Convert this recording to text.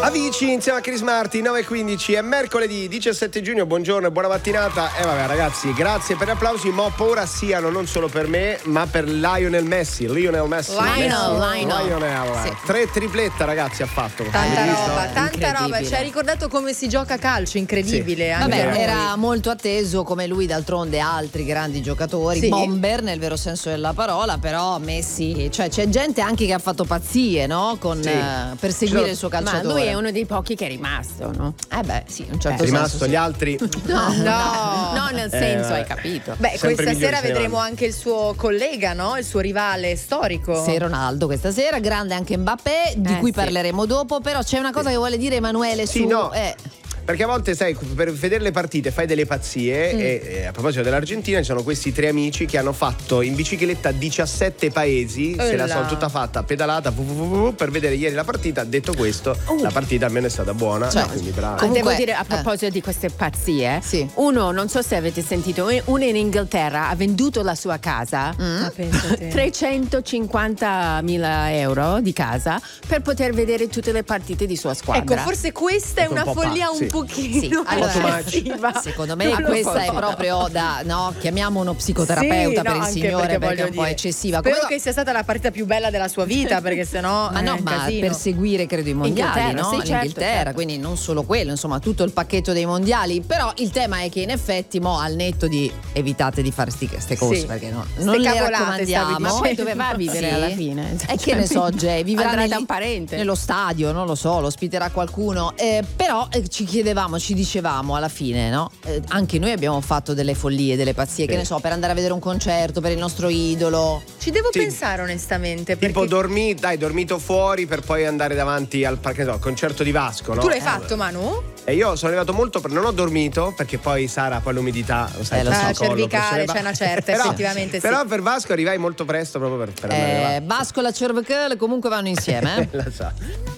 Amici, insieme a Chris Martin, 9:15, è mercoledì 17 giugno, buongiorno e buona mattinata. E vabbè ragazzi, grazie per gli applausi, ma ho paura siano non solo per me, ma per Lionel Messi. Lionel. Sì. 3 tripletta ragazzi ha fatto. Tanta roba, ci ha ricordato come si gioca a calcio, incredibile. Sì. Anche vabbè, era molto atteso come lui, d'altronde altri grandi giocatori, sì. bomber nel vero senso della parola, però Messi, cioè c'è gente anche che ha fatto pazzie, no? Per seguire il suo calciatore. Ma lui è uno dei pochi che è rimasto, no? Sì, un certo È rimasto, senso, sì. gli altri? No, nel senso, hai capito. Beh, Sempre questa sera migliori vedremo anche il suo collega, no? Il suo rivale storico. Sì, Ronaldo questa sera, grande anche Mbappé, di cui parleremo dopo, però c'è una cosa che vuole dire Emanuele Sì, su... no. Perché a volte, sai, per vedere le partite fai delle pazzie e a proposito dell'Argentina ci sono questi 3 amici che hanno fatto in bicicletta 17 paesi, se la sono tutta fatta, pedalata per vedere ieri la partita. Detto questo, la partita almeno è stata buona, quindi bravo. Comunque, devo dire, a proposito di queste pazzie, sì. Uno, non so se avete sentito, uno in Inghilterra ha venduto la sua casa, 350.000 euro di casa, per poter vedere tutte le partite di sua squadra. Ecco, forse questa è una follia un pochino eccessiva. Secondo me questa è proprio da, chiamiamo uno psicoterapeuta per il signore, perché è un po' eccessiva. Spero che sia stata la partita più bella della sua vita, perché sennò ma per seguire credo i mondiali, no? Certo. Quindi non solo quello, insomma tutto il pacchetto dei mondiali. Però il tema è che in effetti al netto di evitate di fare queste cose, perché non le raccomandiamo. Ma poi dove va a vivere alla fine? E che ne so, Jay, vivrà da un parente nello stadio, non lo so, lo ospiterà qualcuno, però ci dicevamo alla fine, no? Anche noi abbiamo fatto delle follie, delle pazzie, che ne so, per andare a vedere un concerto per il nostro idolo. Ci devo pensare onestamente, tipo dormito fuori per poi andare davanti al concerto di Vasco, no? Tu l'hai fatto, Manu? E io sono arrivato non ho dormito perché poi Sara, poi l'umidità, lo sai, cervicale c'è una certa, effettivamente sì. Però per Vasco arrivai molto presto proprio per andare Vasco e la cervicale comunque vanno insieme. La sa.